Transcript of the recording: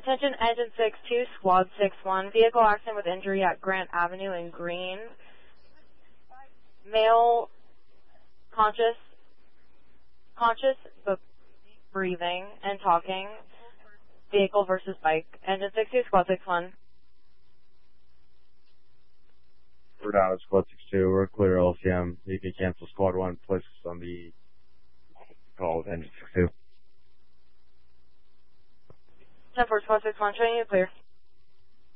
Attention Engine 6-2, Squad 6-1. Vehicle accident with injury at Grant Avenue in Green. Male conscious but breathing and talking. Vehicle versus bike. Engine 6-2, Squad 6-1. We're down at Squad 6-2. We're clear LCM. You can cancel Squad 1. Place us on the call with Engine 6-2. 10-4, Squad 6-1. Showing you clear.